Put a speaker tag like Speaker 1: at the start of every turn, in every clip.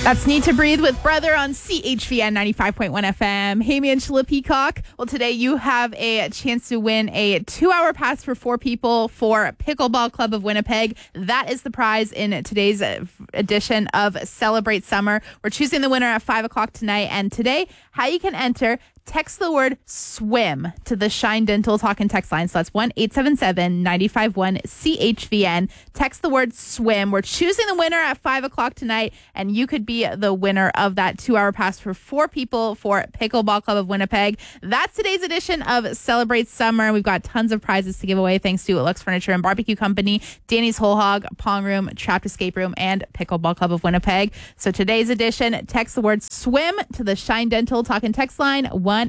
Speaker 1: That's Need to Breathe with Brother on CHVN 95.1 FM. Hey, Angela Peacock. Well, today you have a chance to win a 2-hour pass for 4 people for Pickleball Club of Winnipeg. That is the prize in today's edition of Celebrate Summer. We're choosing the winner at 5 o'clock tonight. And today, how you can enter, text the word SWIM to the Shine Dental Talk and Text line. So that's 1-877-951-CHVN. Text the word SWIM. We're choosing the winner at 5 o'clock tonight, and you could be the winner of that 2-hour pass for 4 people for Pickleball Club of Winnipeg. That's today's edition of Celebrate Summer. We've got tons of prizes to give away thanks to Lux Furniture and Barbecue Company, Danny's Whole Hog, Pong Room, Trapped Escape Room, and Pickleball Club of Winnipeg. So today's edition, text the word SWIM to the Shine Dental Talk and Text line,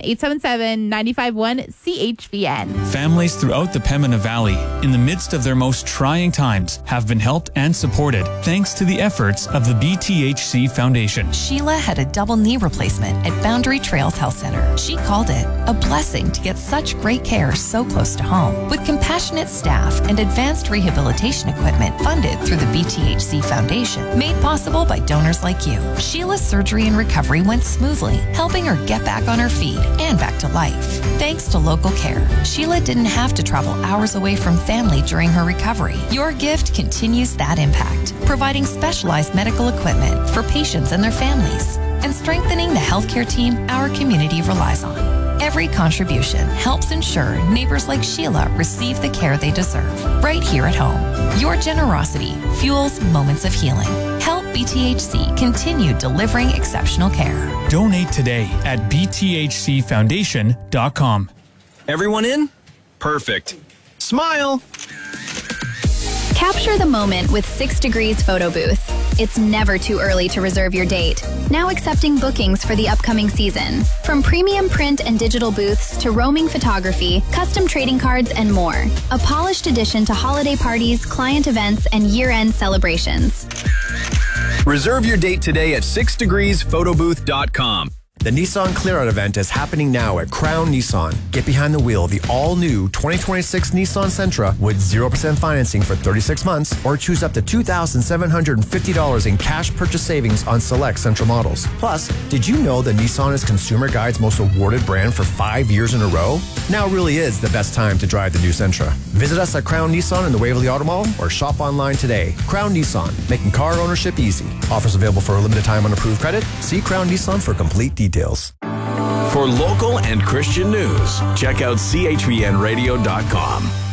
Speaker 1: 1-877-951-CHVN.
Speaker 2: Families throughout the Pembina Valley, in the midst of their most trying times, have been helped and supported thanks to the efforts of the BTHC Foundation.
Speaker 3: Sheila had a double knee replacement at Boundary Trails Health Center. She called it a blessing to get such great care so close to home. With compassionate staff and advanced rehabilitation equipment funded through the BTHC Foundation, made possible by donors like you, Sheila's surgery and recovery went smoothly, helping her get back on her feet and back to life. Thanks to local care, Sheila didn't have to travel hours away from family during her recovery. Your gift continues that impact, providing specialized medical equipment for patients and their families, and strengthening the healthcare team our community relies on. Every contribution helps ensure neighbors like Sheila receive the care they deserve right here at home. Your generosity fuels moments of healing. Help BTHC continue delivering exceptional care.
Speaker 2: Donate today at bthcfoundation.com.
Speaker 4: Everyone in? Perfect. Smile.
Speaker 5: Capture the moment with 6 Degrees Photo Booth. It's never too early to reserve your date. Now accepting bookings for the upcoming season. From premium print and digital booths to roaming photography, custom trading cards, and more. A polished addition to holiday parties, client events, and year-end celebrations.
Speaker 4: Reserve your date today at 6degreesphotoBooth.com.
Speaker 6: The Nissan Clearout event is happening now at Crown Nissan. Get behind the wheel of the all-new 2026 Nissan Sentra with 0% financing for 36 months, or choose up to $2,750 in cash purchase savings on select Sentra models. Plus, did you know that Nissan is Consumer Guide's most awarded brand for 5 years in a row? Now really is the best time to drive the new Sentra. Visit us at Crown Nissan in the Waverly Auto Mall or shop online today. Crown Nissan, making car ownership easy. Offers available for a limited time on approved credit. See Crown Nissan for complete details.
Speaker 4: For local and Christian news, check out chvnradio.com.